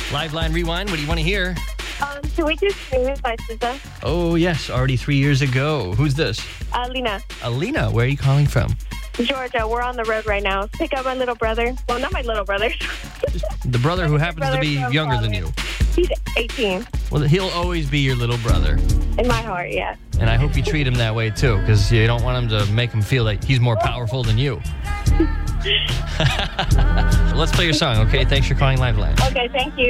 Live Line Rewind, what do you want to hear? Can we do Smooth by SZA? Oh, yes, already 3 years ago. Who's this? Lena. Alina, where are you calling from? Georgia, we're on the road right now. Pick up my little brother. Well, not my little brother. The brother who happens to be younger than you. He's 18. Well, he'll always be your little brother. In my heart, yeah. And I hope you treat him that way, too, because you don't want him to make him feel like he's more powerful than you. Let's play your song, okay? Thanks for calling Live Line. Okay, thank you.